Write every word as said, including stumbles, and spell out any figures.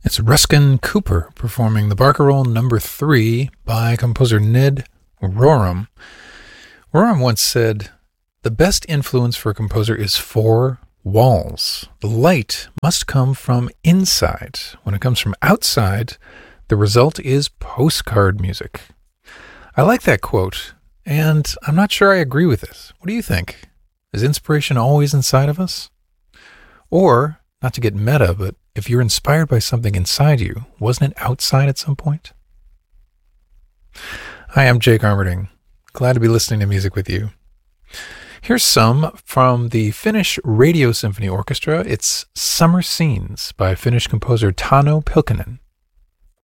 It's Ruskin Cooper performing the Barcarolle number three by composer Ned Rorem. Rorem once said, "The best influence for a composer is four walls. The light must come from inside. When it comes from outside, the result is postcard music." I like that quote, and I'm not sure I agree with it. What do you think? Is inspiration always inside of us? Or, not to get meta, but if you're inspired by something inside you, wasn't it outside at some point? Hi, I'm Jake Armerding. Glad to be listening to music with you. Here's some from the Finnish Radio Symphony Orchestra. It's Summer Scenes by Finnish composer Tauno Pylkkänen.